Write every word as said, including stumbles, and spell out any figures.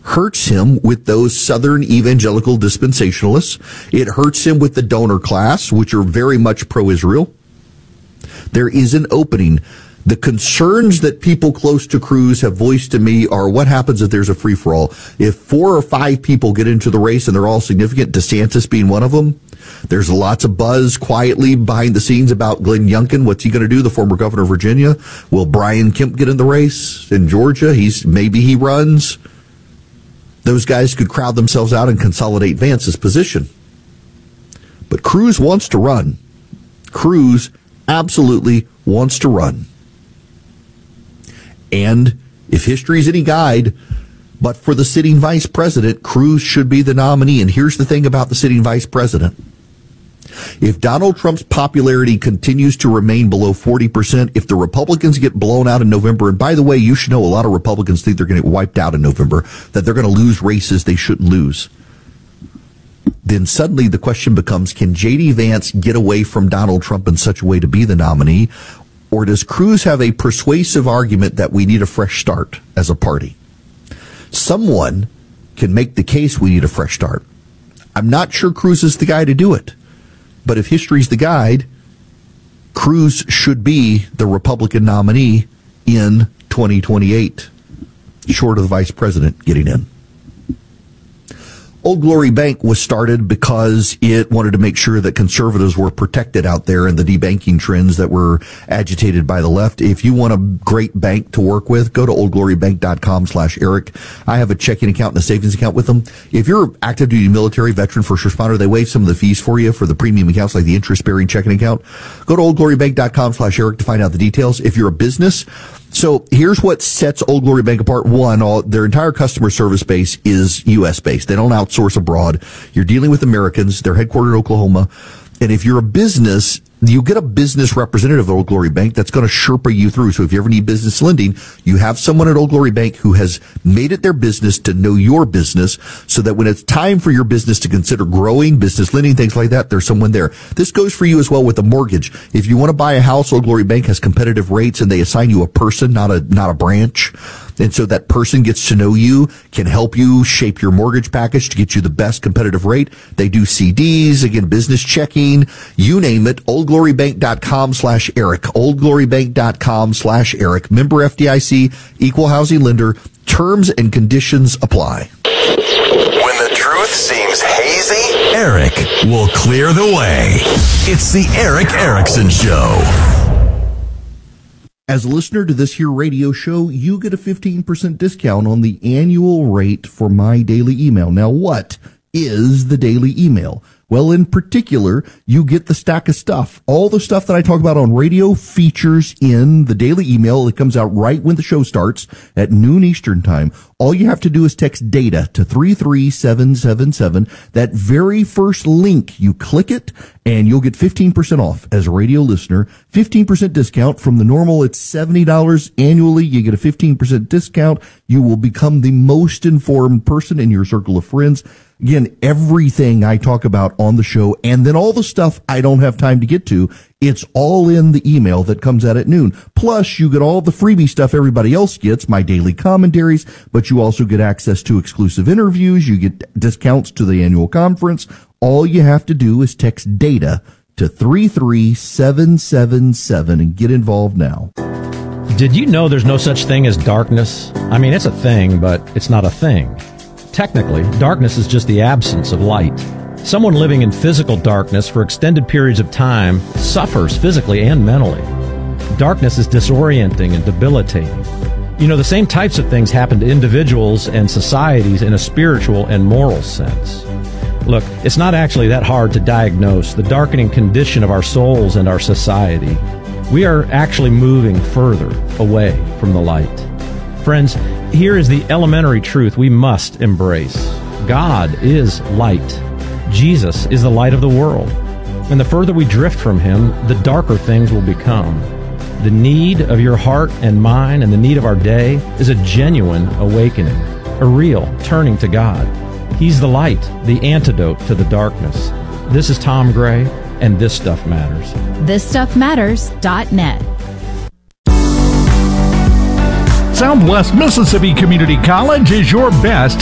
hurts him with those Southern evangelical dispensationalists. It hurts him with the donor class, which are very much pro-Israel. There is an opening. The concerns that people close to Cruz have voiced to me are what happens if there's a free-for-all. If four or five people get into the race and they're all significant, DeSantis being one of them, there's lots of buzz quietly behind the scenes about Glenn Youngkin. What's he going to do, the former governor of Virginia? Will Brian Kemp get in the race in Georgia? He's maybe he runs. Those guys could crowd themselves out and consolidate Vance's position. But Cruz wants to run. Cruz absolutely wants to run. And if history is any guide, but for the sitting vice president, Cruz should be the nominee. And here's the thing about the sitting vice president. If Donald Trump's popularity continues to remain below forty percent, if the Republicans get blown out in November, and by the way, you should know a lot of Republicans think they're going to get wiped out in November, that they're going to lose races they shouldn't lose, then suddenly the question becomes, can J D. Vance get away from Donald Trump in such a way to be the nominee? Or does Cruz have a persuasive argument that we need a fresh start as a party? Someone can make the case we need a fresh start. I'm not sure Cruz is the guy to do it. But if history's the guide, Cruz should be the Republican nominee in twenty twenty-eight, short of the vice president getting in. Old Glory Bank was started because it wanted to make sure that conservatives were protected out there in the debanking trends that were agitated by the left. If you want a great bank to work with, go to oldglorybank.com slash Eric. I have a checking account and a savings account with them. If you're active duty military, veteran, first responder, they waive some of the fees for you for the premium accounts like the interest-bearing checking account. Go to oldglorybank.com slash Eric to find out the details. If you're a business, so here's what sets Old Glory Bank apart. One, all, their entire customer service base is U S based. They don't outsource abroad. You're dealing with Americans. They're headquartered in Oklahoma. And if you're a business, you get a business representative at Old Glory Bank that's going to Sherpa you through. So if you ever need business lending, you have someone at Old Glory Bank who has made it their business to know your business so that when it's time for your business to consider growing, business lending, things like that, there's someone there. This goes for you as well with a mortgage. If you want to buy a house, Old Glory Bank has competitive rates and they assign you a person, not a, not a branch. And so that person gets to know you, can help you shape your mortgage package to get you the best competitive rate. They do C Ds, again, business checking, you name it. oldglorybank.com slash Eric. oldglorybank.com slash Eric. Member F D I C, equal housing lender. Terms and conditions apply. When the truth seems hazy, Eric will clear the way. It's the Eric Erickson Show. As a listener to this here radio show, you get a fifteen percent discount on the annual rate for my daily email. Now, what is the daily email? Well, in particular, you get the stack of stuff. All the stuff that I talk about on radio features in the daily email. It comes out right when the show starts at noon Eastern time. All you have to do is text DATA to three three seven seven seven. That very first link, you click it, and you'll get fifteen percent off as a radio listener. fifteen percent discount from the normal. It's seventy dollars annually. You get a fifteen percent discount. You will become the most informed person in your circle of friends. Again, everything I talk about on the show, and then all the stuff I don't have time to get to, it's all in the email that comes out at noon. Plus, you get all the freebie stuff everybody else gets, my daily commentaries, but you also get access to exclusive interviews. You get discounts to the annual conference. All you have to do is text DATA to three three seven seven seven and get involved now. Did you know there's no such thing as darkness? I mean, it's a thing, but it's not a thing. Technically, darkness is just the absence of light. Someone living in physical darkness for extended periods of time suffers physically and mentally. Darkness is disorienting and debilitating. You know, the same types of things happen to individuals and societies in a spiritual and moral sense. Look, it's not actually that hard to diagnose the darkening condition of our souls and our society. We are actually moving further away from the light. Friends, here is the elementary truth we must embrace. God is light. Jesus is the light of the world. And the further we drift from Him, the darker things will become. The need of your heart and mine and the need of our day is a genuine awakening, a real turning to God. He's the light, the antidote to the darkness. This is Tom Gray, and This Stuff Matters. this stuff matters dot net. Southwest Mississippi Community College is your best